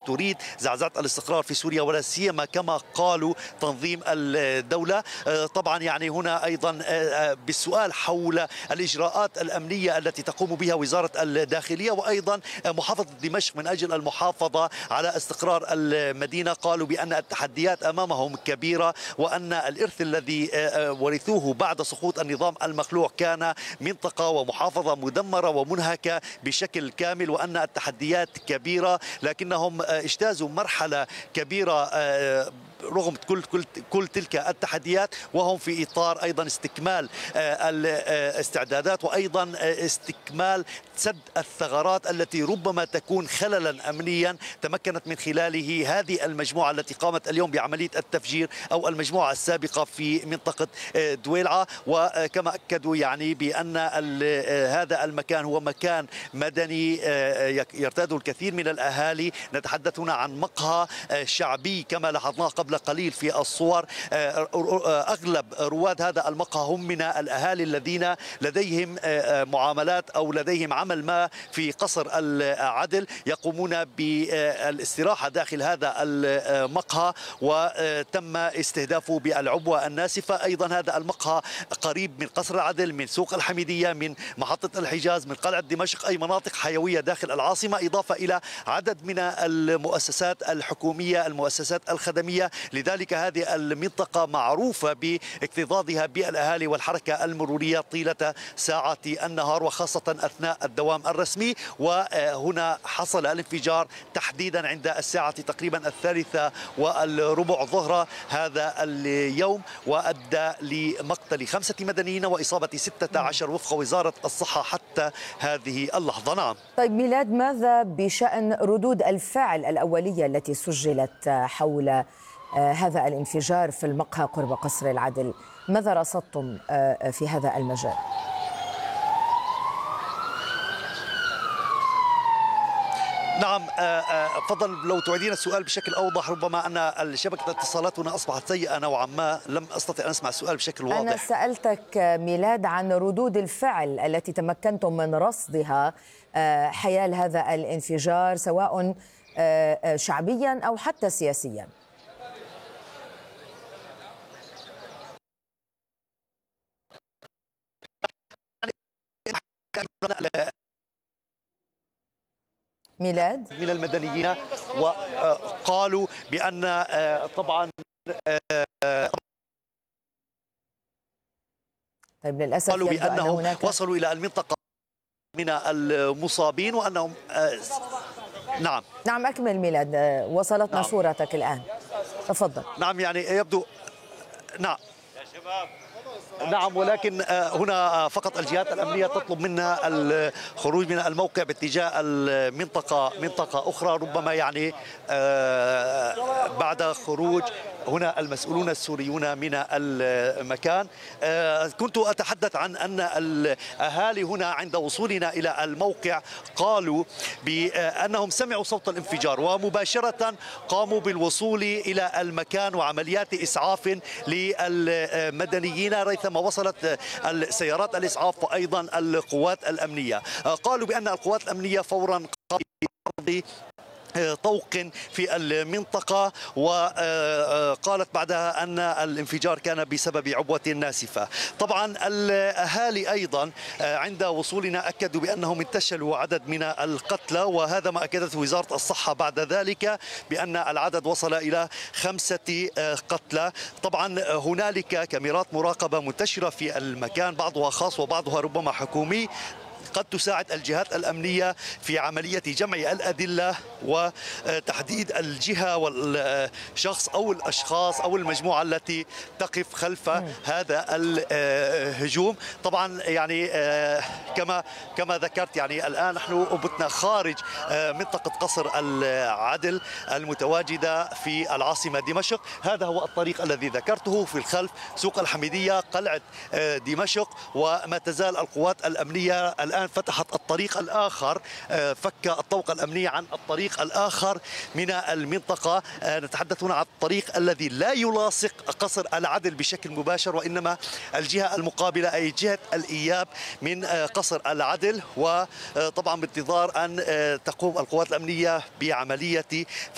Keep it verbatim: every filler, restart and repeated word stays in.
تريد زعزعة الاستقرار في سوريا، ولا سيما كما قالوا تنظيم الدولة. طبعا يعني هنا أيضا بالسؤال حول الإجراءات الأمنية التي تقوم بها وزارة الداخلية وأيضا محافظة دمشق من أجل المحافظة على استقرار المدينة، قالوا بأن التحديات أمامهم كبيرة، وأن الإرث الذي ورثوه بعد سقوط النظام المخلوع كان منطقة ومحافظة مدمرة ومنهكة بشكل كامل، وأن التحديات كبيرة، لكنهم اجتازوا مرحلة كبيرة رغم كل كل كل تلك التحديات، وهم في اطار ايضا استكمال الاستعدادات وايضا استكمال سد الثغرات التي ربما تكون خللا امنيا تمكنت من خلاله هذه المجموعه التي قامت اليوم بعمليه التفجير او المجموعه السابقه في منطقه دويلعه. وكما اكدوا يعني بان هذا المكان هو مكان مدني يرتاده الكثير من الاهالي. نتحدث هنا عن مقهى شعبي كما لاحظناه قبل قليل في الصور. أغلب رواد هذا المقهى هم من الأهالي الذين لديهم معاملات أو لديهم عمل ما في قصر العدل، يقومون بالاستراحة داخل هذا المقهى وتم استهدافه بالعبوة الناسفة. أيضا هذا المقهى قريب من قصر العدل، من سوق الحميدية، من محطة الحجاز، من قلعة دمشق، أي مناطق حيوية داخل العاصمة، إضافة إلى عدد من المؤسسات الحكومية، المؤسسات الخدمية. لذلك هذه المنطقة معروفة باكتظاظها بالأهالي والحركة المرورية طيلة ساعة النهار وخاصة أثناء الدوام الرسمي. وهنا حصل الانفجار تحديدا عند الساعة تقريبا الثالثة والربع ظهر هذا اليوم، وأدى لمقتل خمسة مدنيين وإصابة ستة عشر وفق وزارة الصحة حتى هذه اللحظة. نعم. طيب ميلاد، ماذا بشأن ردود الفعل الأولية التي سجلت حول هذا الانفجار في المقهى قرب قصر العدل؟ ماذا رصدتم في هذا المجال؟ نعم، فضل لو تعيدين السؤال بشكل أوضح، ربما أن شبكة الاتصالات هنا أصبحت سيئة نوعا ما، لم أستطع أن أسمع السؤال بشكل واضح. أنا سألتك ميلاد عن ردود الفعل التي تمكنتم من رصدها حيال هذا الانفجار، سواء شعبيا أو حتى سياسيا. ميلاد من المدنيين وقالوا بأن طبعا طيب للأسف قالوا بأنهم هناك... وصلوا إلى المنطقة من المصابين وأنهم نعم نعم أكمل ميلاد، وصلتنا نعم. صورتك الآن، تفضل. نعم يعني يبدو نعم يا شباب نعم، ولكن هنا فقط الجهات الأمنية تطلب منا الخروج من الموقع باتجاه المنطقة منطقة أخرى، ربما يعني بعد خروج هنا المسؤولون السوريون من المكان. كنت أتحدث عن أن الأهالي هنا عند وصولنا إلى الموقع قالوا بأنهم سمعوا صوت الانفجار ومباشرة قاموا بالوصول إلى المكان وعمليات إسعاف للمدنيين ريثما وصلت السيارات الإسعاف وأيضا القوات الأمنية. قالوا بأن القوات الأمنية فورا قامت طوق في المنطقة، وقالت بعدها أن الانفجار كان بسبب عبوة ناسفة. طبعا الأهالي أيضا عند وصولنا أكدوا بأنهم انتشلوا عدد من القتلى، وهذا ما أكدته وزارة الصحة بعد ذلك بأن العدد وصل إلى خمسة قتلى. طبعا هنالك كاميرات مراقبة منتشرة في المكان، بعضها خاص وبعضها ربما حكومي، قد تساعد الجهات الأمنية في عملية جمع الأدلة وتحديد الجهة والشخص أو الأشخاص أو المجموعة التي تقف خلف هذا الهجوم. طبعا يعني كما كما ذكرت يعني الآن نحن أبتنا خارج منطقة قصر العدل المتواجدة في العاصمة دمشق. هذا هو الطريق الذي ذكرته، في الخلف سوق الحميدية، قلعة دمشق، وما تزال القوات الأمنية الآن فتحت الطريق الآخر، فك الطوق الأمني عن الطريق الآخر من المنطقة. نتحدث هنا عن الطريق الذي لا يلاصق قصر العدل بشكل مباشر، وإنما الجهة المقابلة أي جهة الإياب من قصر العدل. وطبعا بانتظار أن تقوم القوات الأمنية بعملية